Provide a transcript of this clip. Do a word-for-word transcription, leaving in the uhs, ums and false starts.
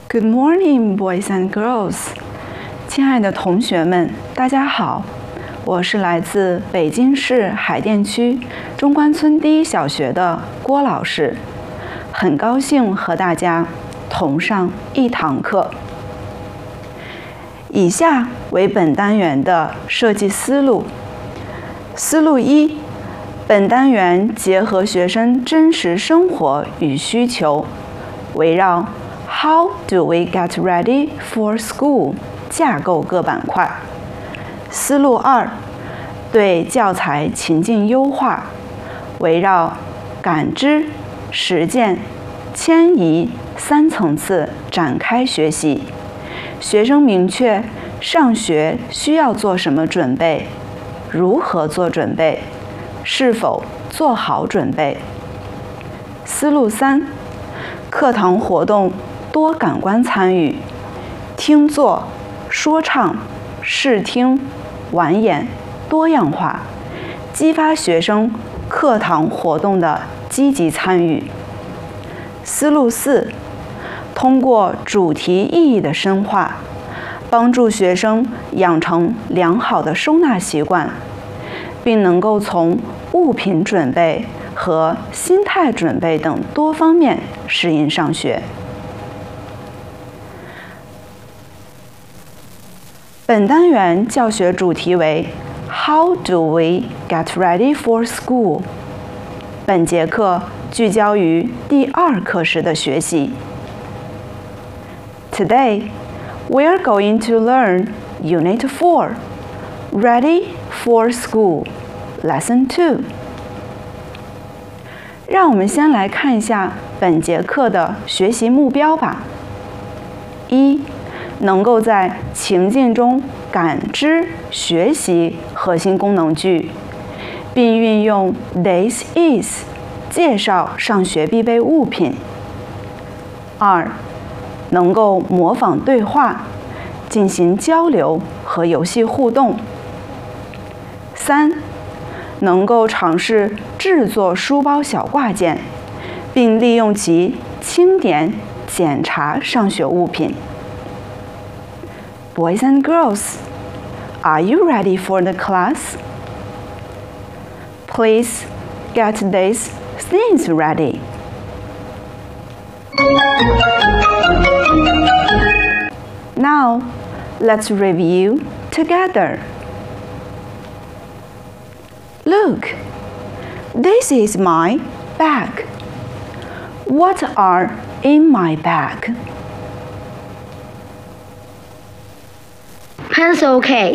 Good morning, boys and girls. 亲爱的同学们，大家好，我是来自北京市海淀区中关村第一小学的郭老师，很高兴和大家同上一堂课。以下为本单元的设计思路。思路一，本单元结合学生真实生活与需求，围绕 How do we get ready for school 架构各板块。思路二，对教材情境优化，围绕感知、实践、迁移三层次展开学习。学生明确上学需要做什么准备，如何做准备，是否做好准备。思路三，课堂活动多感官参与，听作、说唱、视听、玩演多样化，激发学生课堂活动的积极参与。思路四，通过主题意义的深化，帮助学生养成良好的收纳习惯，并能够从物品准备和心态准备等多方面适应上学。本单元教学主题为 How do we get ready for school？ 本节课聚焦于第二课时的学习。Today, we are going to learn Unit four, Ready for School, Lesson two. 让我们先来看一下本节课的学习目标吧。一，能够在情境中感知、学习核心功能句，并运用 This is 介绍上学必备物品。二，能够模仿对话，进行交流和游戏互动。三，能够尝试制作书包小挂件，并利用其清点、检查上学物品。Boys and girls, are you ready for the class? Please get these things ready. Now, let's review together. Look, this is my bag. What are in my bag? Pencil case,